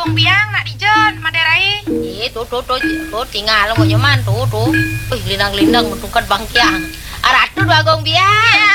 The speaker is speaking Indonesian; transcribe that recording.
Bagong biang nak dijen Maderai. Tuh tinggal mo nyaman tuh. Linang-linang mentukan bangkiang. Aratu Bagong biang.